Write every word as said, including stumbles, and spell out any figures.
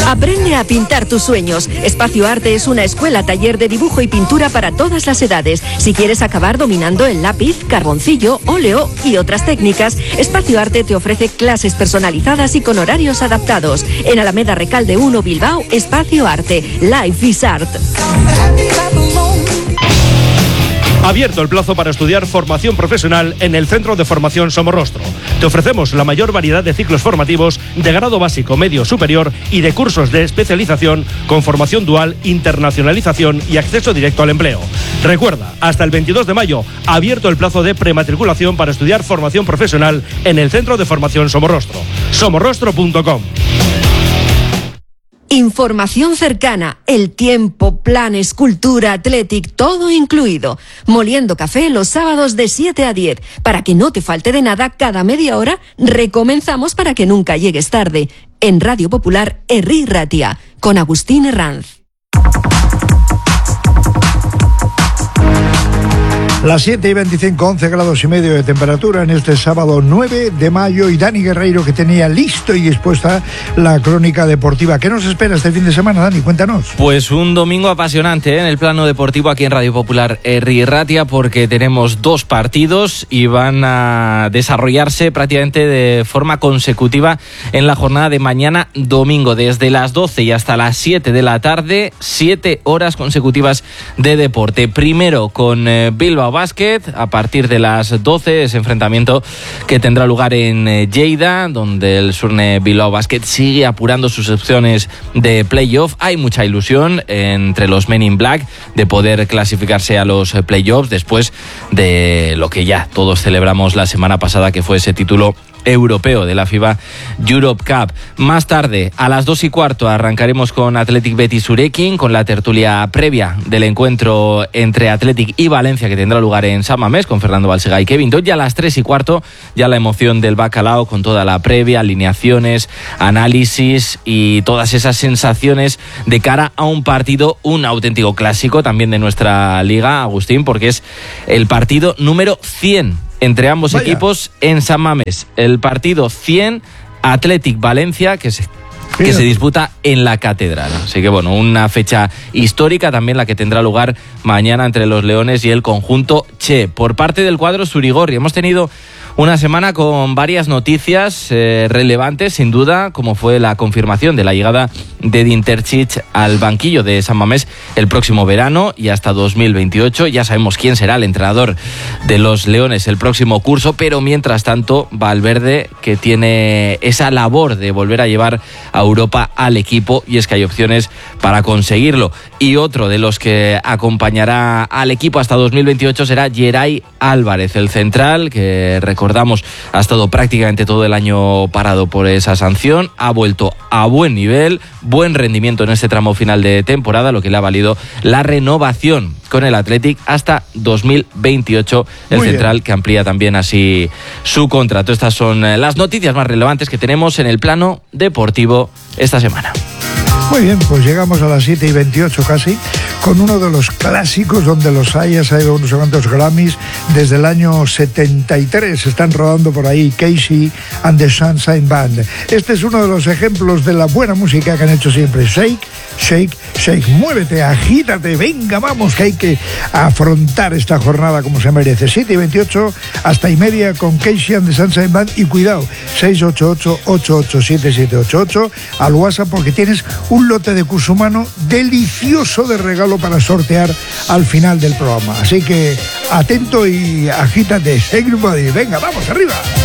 Aprende a pintar tus sueños. Espacio Arte es una escuela taller de dibujo y pintura para todas las edades. Si quieres acabar dominando el lápiz, carboncillo, óleo y otras técnicas, Espacio Arte te ofrece clases personalizadas y con horarios adaptados. En Alameda Recalde uno, Bilbao, Espacio Arte. Life is Art. Abierto el plazo para estudiar formación profesional en el Centro de Formación Somorrostro. Te ofrecemos la mayor variedad de ciclos formativos de grado básico, medio, superior y de cursos de especialización con formación dual, internacionalización y acceso directo al empleo. Recuerda, hasta el veintidós de mayo, abierto el plazo de prematriculación para estudiar formación profesional en el Centro de Formación Somorrostro. somorrostro punto com. Información cercana, el tiempo, planes, cultura, athletic, todo incluido. Moliendo café los sábados de siete a diez. Para que no te falte de nada, cada media hora recomenzamos para que nunca llegues tarde. En Radio Popular, Herri Ratia, con Agustín Herranz. Las siete y veinticinco, once grados y medio de temperatura en este sábado nueve de mayo, y Dani Guerreiro, que tenía listo y dispuesta la crónica deportiva. ¿Qué nos espera este fin de semana, Dani? Cuéntanos. Pues un domingo apasionante, ¿eh? En el plano deportivo aquí en Radio Popular Herri Ratia, porque tenemos dos partidos y van a desarrollarse prácticamente de forma consecutiva en la jornada de mañana domingo, desde las doce y hasta las siete de la tarde, siete horas consecutivas de deporte. Primero con eh, Bilbao Basket, a partir de las doce, ese enfrentamiento que tendrá lugar en eh, Lleida, donde el Surne Bilbao Basket sigue apurando sus opciones de playoff. Hay mucha ilusión entre los Men in Black de poder clasificarse a los playoffs después de lo que ya todos celebramos la semana pasada, que fue ese título europeo de la FIBA Europe Cup. Más tarde, a las dos y cuarto, arrancaremos con Athletic Betis Surekin, con la tertulia previa del encuentro entre Athletic y Valencia, que tendrá lugar en San Mamés, con Fernando Balsega y Kevin Todd. Y a las tres y cuarto, ya la emoción del bacalao, con toda la previa, alineaciones, análisis y todas esas sensaciones de cara a un partido, un auténtico clásico también de nuestra liga, Agustín, porque es el partido número cien entre ambos Vaya. equipos en San Mamés. El partido cien, Athletic Valencia, que se, que se disputa en la Catedral. Así que bueno, una fecha histórica también la que tendrá lugar mañana entre los Leones y el conjunto Che. Por parte del cuadro Surigorri, hemos tenido una semana con varias noticias eh, relevantes, sin duda, como fue la confirmación de la llegada de Edin Terzic al banquillo de San Mamés el próximo verano y hasta dos mil veintiocho. Ya sabemos quién será el entrenador de los Leones el próximo curso, pero mientras tanto, Valverde, que tiene esa labor de volver a llevar a Europa al equipo, y es que hay opciones para conseguirlo. Y otro de los que acompañará al equipo hasta dos mil veintiocho será Geray Álvarez, el central, que recordamos ha estado prácticamente todo el año parado por esa sanción. Ha vuelto a buen nivel, buen rendimiento en este tramo final de temporada, lo que le ha valido la renovación con el Athletic hasta dos mil veintiocho, el Muy central bien. Que amplía también así su contrato. Estas son las noticias más relevantes que tenemos en el plano deportivo esta semana. Muy bien, pues llegamos a las siete y veintiocho casi, con uno de los clásicos donde los hay, ha salido unos cuantos Grammys desde el año setenta y tres, están rodando por ahí, Casey and the Sunshine Band. Este es uno de los ejemplos de la buena música que han hecho siempre. Shake, shake, shake, muévete, agítate, venga, vamos, que hay que afrontar esta jornada como se merece. siete y veintiocho, hasta y media con Casey and the Sunshine Band, y cuidado, seis ocho ocho, ocho ocho siete, siete ocho ocho al WhatsApp, porque tienes un lote de curso humano delicioso de regalo para sortear al final del programa. Así que atento y agítate. Everybody, venga, vamos, arriba.